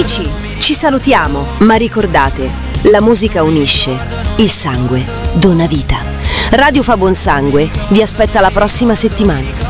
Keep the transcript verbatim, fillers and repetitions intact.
Amici, ci salutiamo, ma ricordate, la musica unisce, il sangue dona vita. Radio Fa Buon Sangue vi aspetta la prossima settimana.